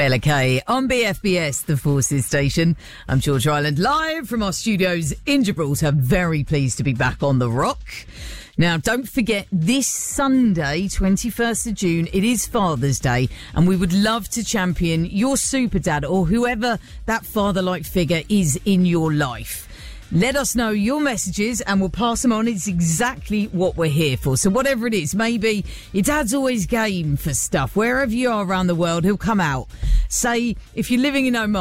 Taylor Kay on BFBS, the Forces Station. I'm George Island, live from our studios in Gibraltar. Very pleased to be back on the rock. Now, don't forget, this Sunday, 21st of June, it is Father's Day, and we would love to champion your super dad or whoever that father-like figure is in your life. Let us know your messages and we'll pass them on. It's exactly what we're here for. So whatever it is, maybe your dad's always game for stuff. Wherever you are around the world, he'll come out. Say, if you're living in Oman,